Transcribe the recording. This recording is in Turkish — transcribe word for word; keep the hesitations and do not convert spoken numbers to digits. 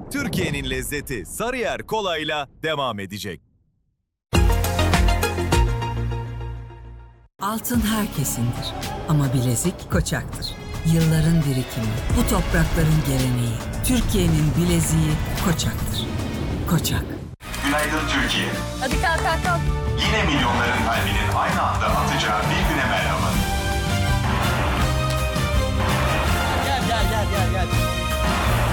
Türkiye'nin lezzeti Sarıyer Kolay'la devam edecek. Altın herkesindir ama bilezik Koçak'tır. Yılların birikimi, bu toprakların geleneği. Türkiye'nin bileziği Koçak'tır. Koçak. Günaydın Türkiye. Hadi kalk kalk kalk. Yine milyonların kalbi